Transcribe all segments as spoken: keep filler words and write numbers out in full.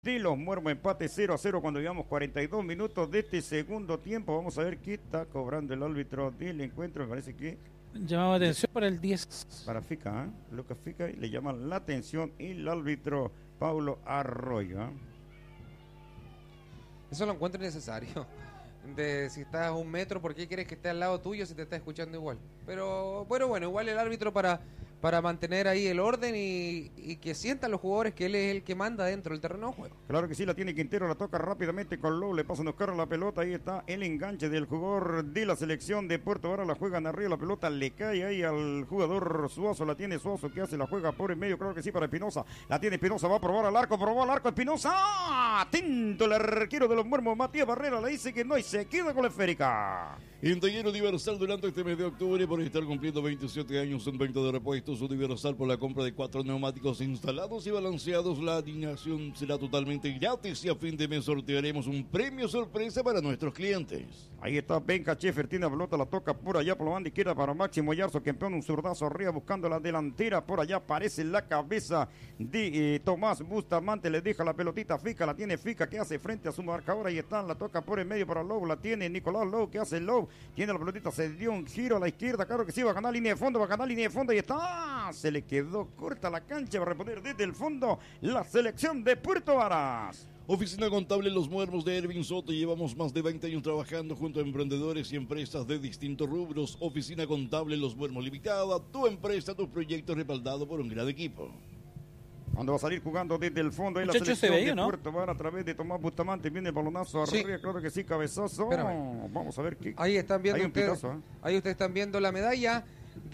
de los Muermos, empate cero a cero cuando llevamos cuarenta y dos minutos de este segundo tiempo. Vamos a ver qué está cobrando el árbitro del encuentro. Me parece que llamaba atención para el diez. Para Fica, ¿eh? Lucas Fica, le llaman la atención el árbitro Paulo Arroyo. ¿eh? Eso lo encuentro necesario. De si estás a un metro, ¿por qué quieres que esté al lado tuyo si te está escuchando igual? Pero bueno, bueno, igual el árbitro para, para mantener ahí el orden y, y que sientan los jugadores que él es el que manda dentro del terreno de juego. Claro que sí, la tiene Quintero, la toca rápidamente con Lowe, le pasan a buscar la pelota, ahí está el enganche del jugador de la selección de Puerto Vara, la juegan arriba, la pelota le cae ahí al jugador Suazo, la tiene Suazo, que hace? La juega por en medio, claro que sí, para Espinosa, la tiene Espinosa, va a probar al arco, probó al arco, Espinosa, atento el arquero de los Muermos, Matías Barrera, le dice que no y se queda con la esférica. En Taller Universal durante este mes de octubre, por estar cumpliendo veintisiete años en venta de repuestos Universal por la compra de cuatro neumáticos instalados y balanceados, la alineación será totalmente gratis y a fin de mes sortearemos un premio sorpresa para nuestros clientes. Ahí está Benja Schaefer, tiene la pelota, la toca por allá por la banda izquierda para Máximo Yarzo, campeón, un zurdazo arriba buscando la delantera, por allá aparece la cabeza de eh, Tomás Bustamante, le deja la pelotita Fica, la tiene Fica que hace frente a su marcador, ahí está, la toca por el medio para Lowe, la tiene Nicolás Lowe, que hace Lowe, tiene la pelotita, se dio un giro a la izquierda, claro que sí, va a ganar línea de fondo, va a ganar línea de fondo, y está, se le quedó corta la cancha, va a responder desde el fondo la selección de Puerto Varas. Oficina Contable Los Muermos de Ervin Soto. Llevamos más de veinte años trabajando junto a emprendedores y empresas de distintos rubros. Oficina Contable Los Muermos Limitada. Tu empresa, tus proyectos respaldado por un gran equipo. Cuando va a salir jugando desde el fondo en la Muchachos, selección se ve, de ¿no? Puerto Vara a través de Tomás Bustamante. Viene el balonazo Sí. arriba, claro que sí, cabezazo. Espérame. Vamos a ver qué. Ahí están viendo Hay un ustedes, pitazo, ¿eh? ahí ustedes están viendo la medalla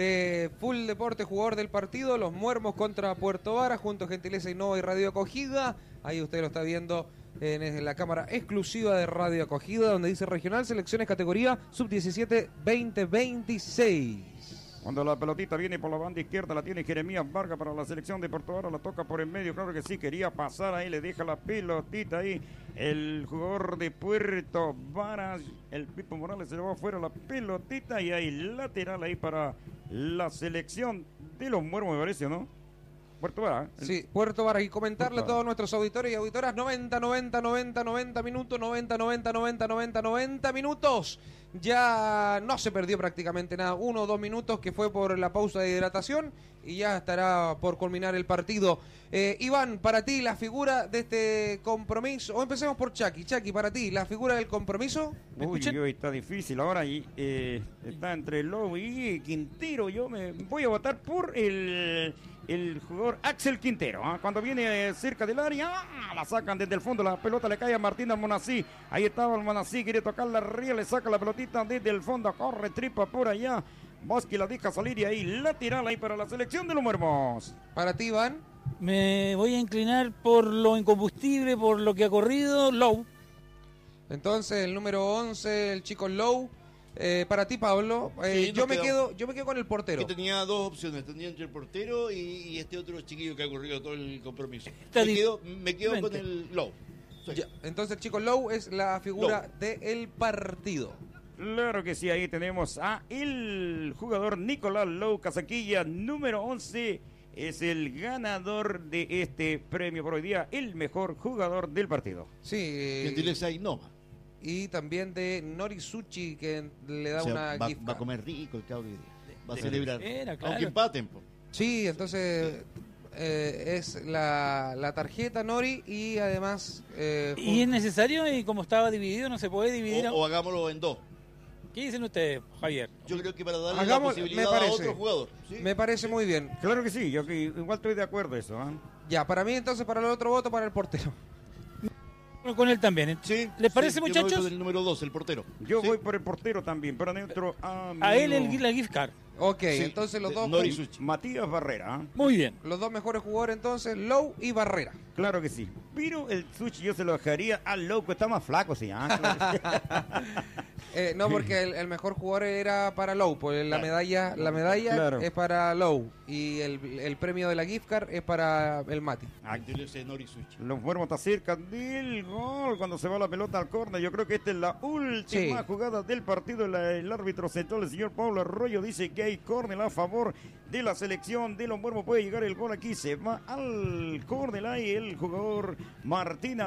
de Full Deporte, jugador del partido, los Muermos contra Puerto Vara, junto a Gentileza Innova y Radio Acogida. Ahí usted lo está viendo en la cámara exclusiva de Radio Acogida, donde dice regional, selecciones categoría sub diecisiete veinte veintiséis. Cuando la pelotita viene por la banda izquierda, la tiene Jeremías Vargas para la selección de Puerto Vara, la toca por el medio, claro que sí, quería pasar ahí, le deja la pelotita ahí, el jugador de Puerto Varas, el Pipo Morales se le va afuera la pelotita y ahí lateral ahí para la selección de los Muermos, me parece, ¿no? Puerto Vara. ¿eh? Sí, Puerto Vara. Y comentarle Puerto a todos nuestros auditores y auditoras, noventa, noventa, noventa, noventa minutos, noventa, noventa, noventa, noventa, noventa minutos. Ya no se perdió prácticamente nada, uno o dos minutos que fue por la pausa de hidratación y ya estará por culminar el partido. Eh, Iván, para ti la figura de este compromiso, o empecemos por Chucky. Chucky, para ti la figura del compromiso. ¿Me Uy, escuchan? uy, está difícil ahora y eh, está entre Lowe y Quintero. Yo me voy a votar por el, el jugador Axel Quintero. ¿eh? Cuando viene eh, cerca del área, ¡ah! La sacan desde el fondo, la pelota le cae a Martín Almonací. Ahí estaba Almonací, quiere tocarla arriba, le saca la pelotita desde el fondo, corre, tripa por allá. Bosque la deja salir y ahí lateral ahí para la selección de los Muermos. Para ti, Iván. Me voy a inclinar por lo incombustible, por lo que ha corrido, Lowe. Entonces el número once, el chico Lowe. Eh, para ti, Pablo. Eh, Sí, yo nos me quedamos- quedo, yo me quedo con el portero. Que tenía dos opciones, tenía entre el portero y, y este otro chiquillo que ha corrido todo el compromiso. Está Me quedo, me quedo con diferente. el Low. Sí. Ya, entonces el chico Lowe es la figura del partido. Claro que sí, ahí tenemos a el jugador Nicolás Lowe Casaquilla, número once, es el ganador de este premio por hoy día, el mejor jugador del partido. Sí. eh, Gentileza Innova. y también de Norisuchi, que le da O sea, una va, gift va a card. comer rico el cabrón hoy día. Va a de- celebrar. era, claro. Aunque empaten, po. Sí, entonces eh, es la, la tarjeta Nori y además... eh, Y es necesario, y como estaba dividido, no se puede dividir. O, o hagámoslo en dos. ¿Qué dicen ustedes, Javier? Yo creo que para darle Hagamos- la posibilidad me parece. a otro jugador. ¿sí? me parece muy bien. Claro que sí, yo que igual estoy de acuerdo a eso. ¿eh? Ya, para mí entonces, para el otro voto, para el portero. Con él también. Sí, ¿Les parece, sí, yo me voy muchachos? con el número dos, el portero. Yo Sí. voy por el portero también, pero adentro a, A él el, la gift card. Ok, Sí, entonces los de dos, Norisuchi. Matías Barrera. ¿eh? Muy bien. los dos mejores jugadores entonces, Lowe y Barrera. Claro que sí, pero el sushi yo se lo dejaría al loco, está más flaco, sí. ¿eh? Claro que sí. Eh, no, porque el, el mejor jugador era para Low, pues la medalla, la medalla Claro. es para Low y el, el premio de la gift card es para el Mati. Los Muermos está cerca del gol cuando se va la pelota al córner. Yo creo que esta es la última Sí. jugada del partido. La- el árbitro central, el señor Pablo Arroyo, dice que hay córner a favor de la selección de los Muermos. Puede llegar el gol aquí. Se va al córner ahí el jugador Martín